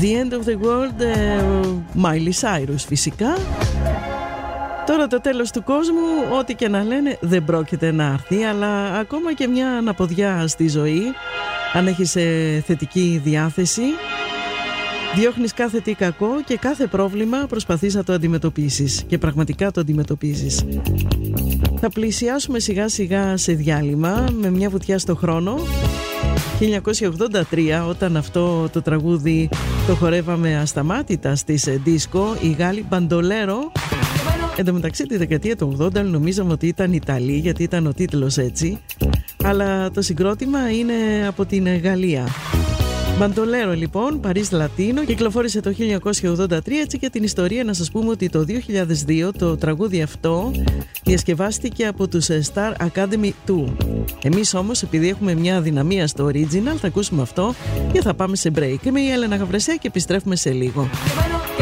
The End of the World, Miley Cyrus φυσικά. Τώρα το τέλος του κόσμου, ό,τι και να λένε δεν πρόκειται να έρθει, αλλά ακόμα και μια αναποδιά στη ζωή, αν έχεις θετική διάθεση, διώχνεις κάθε τι κακό και κάθε πρόβλημα προσπαθείς να το αντιμετωπίσεις και πραγματικά το αντιμετωπίζεις. Θα πλησιάσουμε σιγά σιγά σε διάλειμμα με μια βουτιά στο χρόνο. 1983, όταν αυτό το τραγούδι το χορεύαμε ασταμάτητα στις δίσκο, οι Γάλλοι Μπαντολέρο. Εν τω μεταξύ τη δεκαετία του 80 νομίζαμε ότι ήταν Ιταλοί, γιατί ήταν ο τίτλος έτσι, αλλά το συγκρότημα είναι από την Γαλλία. Μπαντολέρο λοιπόν, Παρίς Λατίνο, κυκλοφόρησε το 1983. Έτσι και την ιστορία να σας πούμε ότι το 2002 το τραγούδι αυτό διασκευάστηκε από τους Star Academy 2. Εμείς όμως, επειδή έχουμε μια αδυναμία στο original, θα ακούσουμε αυτό και θα πάμε σε break. Είμαι η Έλενα Γαβρεσέα και επιστρέφουμε σε λίγο.